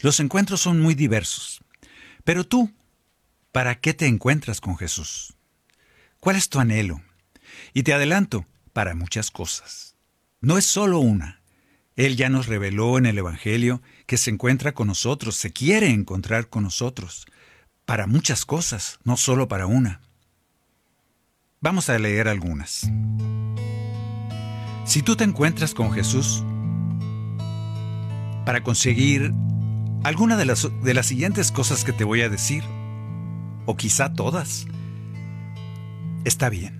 Los encuentros son muy diversos. Pero tú, ¿para qué te encuentras con Jesús? ¿Cuál es tu anhelo? Y te adelanto, para muchas cosas. No es solo una. Él ya nos reveló en el Evangelio que se encuentra con nosotros, se quiere encontrar con nosotros, para muchas cosas, no solo para una. Vamos a leer algunas. Si tú te encuentras con Jesús, para conseguir alguna de las siguientes cosas que te voy a decir, o quizá todas, está bien.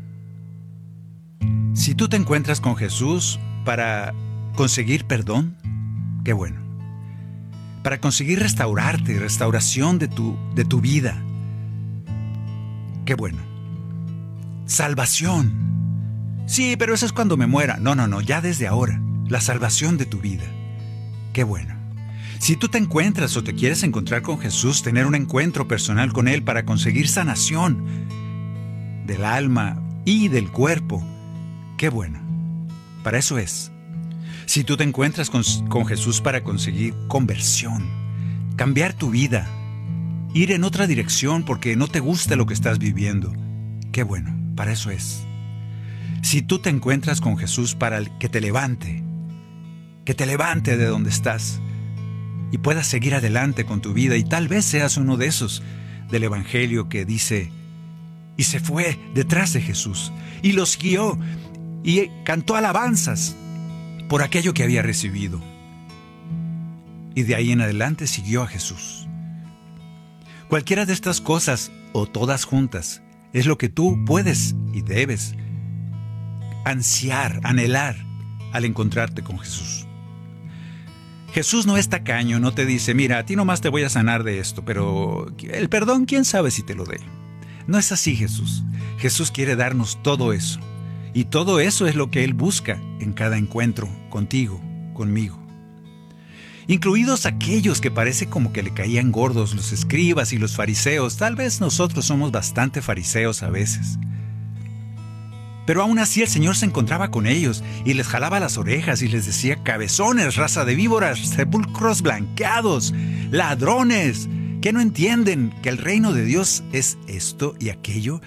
Si tú te encuentras con Jesús para conseguir perdón, qué bueno. Para conseguir restauración de tu vida, qué bueno. Salvación. Sí, pero eso es cuando me muera. No, ya desde ahora. La salvación de tu vida. Qué bueno. Si tú te encuentras o te quieres encontrar con Jesús, tener un encuentro personal con Él para conseguir sanación del alma y del cuerpo, qué bueno. Para eso es. Si tú te encuentras con Jesús para conseguir conversión, cambiar tu vida, ir en otra dirección porque no te gusta lo que estás viviendo, qué bueno. Para eso es. Si tú te encuentras con Jesús para que te levante de donde estás y puedas seguir adelante con tu vida, y tal vez seas uno de esos del Evangelio que dice, y se fue detrás de Jesús y los guió y cantó alabanzas por aquello que había recibido, y de ahí en adelante siguió a Jesús. Cualquiera de estas cosas o todas juntas es lo que tú puedes y debes ansiar, anhelar al encontrarte con Jesús. Jesús no es tacaño, no te dice, mira, a ti nomás te voy a sanar de esto, pero el perdón, quién sabe si te lo dé. No es así Jesús. Jesús quiere darnos todo eso. Y todo eso es lo que Él busca en cada encuentro contigo, conmigo. Incluidos aquellos que parece como que le caían gordos, los escribas y los fariseos. Tal vez nosotros somos bastante fariseos a veces. Pero aún así el Señor se encontraba con ellos y les jalaba las orejas y les decía, cabezones, raza de víboras, sepulcros blanqueados, ladrones, que no entienden que el reino de Dios es esto y aquello.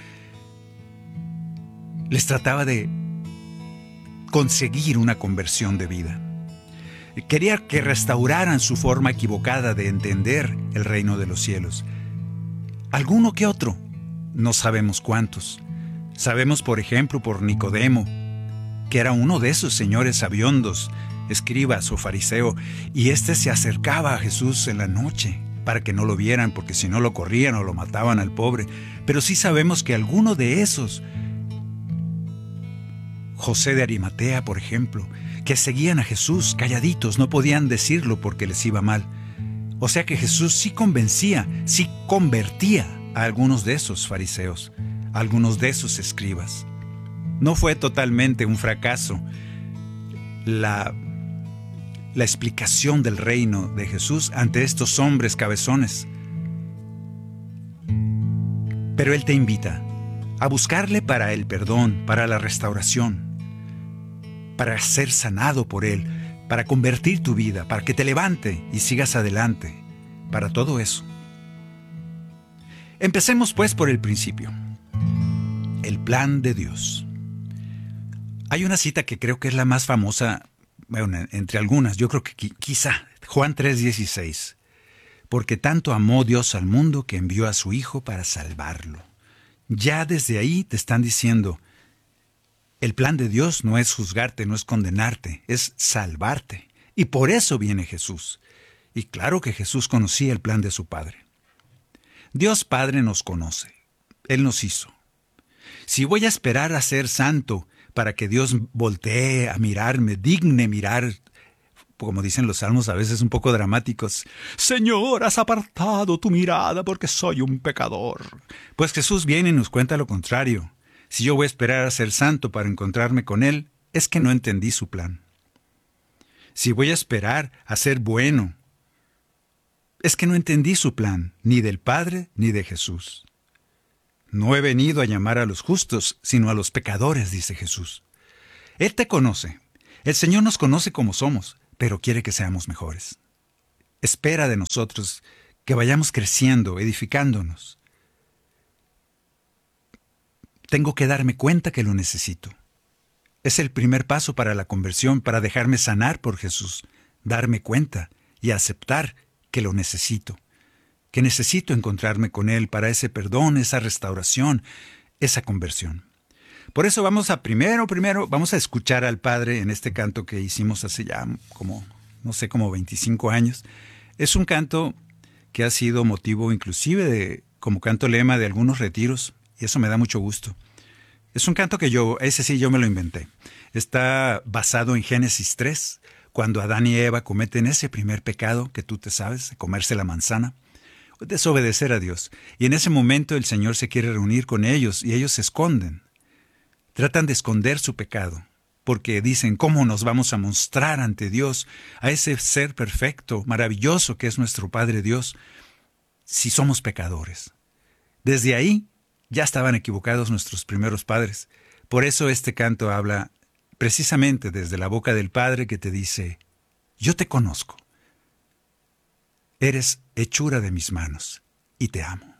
Les trataba de conseguir una conversión de vida. Quería que restauraran su forma equivocada de entender el reino de los cielos. Alguno que otro, no sabemos cuántos. Sabemos, por ejemplo, por Nicodemo, que era uno de esos señores sabiondos, escribas o fariseo, y éste se acercaba a Jesús en la noche para que no lo vieran, porque si no lo corrían o lo mataban al pobre. Pero sí sabemos que alguno de esos, José de Arimatea, por ejemplo, que seguían a Jesús calladitos, no podían decirlo porque les iba mal. O sea que Jesús sí convencía, sí convertía a algunos de esos fariseos, a algunos de esos escribas. No fue totalmente un fracaso la explicación del reino de Jesús ante estos hombres cabezones. Pero Él te invita a buscarle para el perdón, para la restauración, para ser sanado por Él, para convertir tu vida, para que te levante y sigas adelante, para todo eso. Empecemos pues por el principio, el plan de Dios. Hay una cita que creo que es la más famosa, bueno, entre algunas, yo creo que quizá, Juan 3:16, porque tanto amó Dios al mundo que envió a su Hijo para salvarlo. Ya desde ahí te están diciendo, el plan de Dios no es juzgarte, no es condenarte, es salvarte. Y por eso viene Jesús. Y claro que Jesús conocía el plan de su Padre. Dios Padre nos conoce. Él nos hizo. Si voy a esperar a ser santo para que Dios voltee a mirarme, digne mirar, como dicen los salmos a veces un poco dramáticos, Señor, has apartado tu mirada porque soy un pecador. Pues Jesús viene y nos cuenta lo contrario. Si yo voy a esperar a ser santo para encontrarme con Él, es que no entendí su plan. Si voy a esperar a ser bueno, es que no entendí su plan, ni del Padre ni de Jesús. No he venido a llamar a los justos, sino a los pecadores, dice Jesús. Él te conoce. El Señor nos conoce como somos, pero quiere que seamos mejores. espera de nosotros que vayamos creciendo, edificándonos. Tengo que darme cuenta que lo necesito. Es el primer paso para la conversión, para dejarme sanar por Jesús, darme cuenta y aceptar que lo necesito, que necesito encontrarme con Él para ese perdón, esa restauración, esa conversión. Por eso vamos a primero, vamos a escuchar al Padre en este canto que hicimos hace ya como 25 años. Es un canto que ha sido motivo inclusive como canto lema de algunos retiros, y eso me da mucho gusto. Es un canto que ese sí yo me lo inventé. Está basado en Génesis 3, cuando Adán y Eva cometen ese primer pecado que tú te sabes, de comerse la manzana, desobedecer a Dios. Y en ese momento el Señor se quiere reunir con ellos y ellos se esconden. Tratan de esconder su pecado, porque dicen, ¿cómo nos vamos a mostrar ante Dios, a ese ser perfecto, maravilloso que es nuestro Padre Dios, si somos pecadores? Desde ahí ya estaban equivocados nuestros primeros padres. Por eso este canto habla precisamente desde la boca del Padre que te dice, yo te conozco, eres hechura de mis manos y te amo.